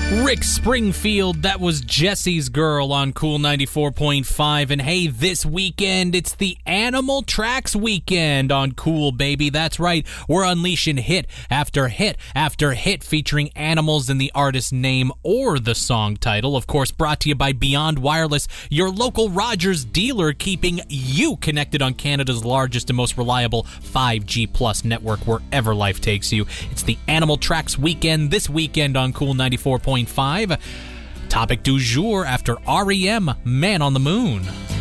Rick Springfield, that was Jesse's Girl on Cool 94.5. And hey, this weekend, it's the Animal Tracks weekend on Cool, baby. That's right, we're unleashing hit after hit after hit featuring animals in the artist's name or the song title. Of course, brought to you by Beyond Wireless, your local Rogers dealer, keeping you connected on Canada's largest and most reliable 5G Plus network wherever life takes you. It's the Animal Tracks weekend this weekend on Cool 94.5. Topic du jour after REM, Man on the Moon.